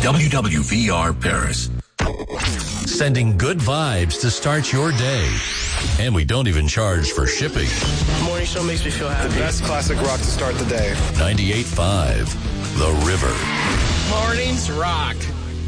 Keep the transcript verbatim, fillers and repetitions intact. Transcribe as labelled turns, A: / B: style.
A: W W V R Paris.
B: Sending good vibes to start your day. And we don't even charge for shipping.
C: Morning show makes me feel happy.
D: The best classic rock to start the day.
B: ninety-eight point five, The River.
C: Mornings rock.